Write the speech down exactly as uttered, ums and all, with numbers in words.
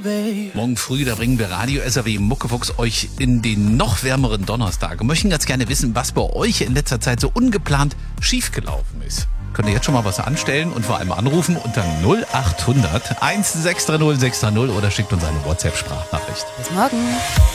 Morgen früh, da bringen wir Radio S R W Muckefuchs euch in den noch wärmeren Donnerstag und möchten ganz gerne wissen, was bei euch in letzter Zeit so ungeplant schiefgelaufen ist. Könnt ihr jetzt schon mal was anstellen und vor allem anrufen unter null acht hundert eins sechs drei null sechs drei null oder schickt uns eine WhatsApp-Sprachnachricht. Bis morgen.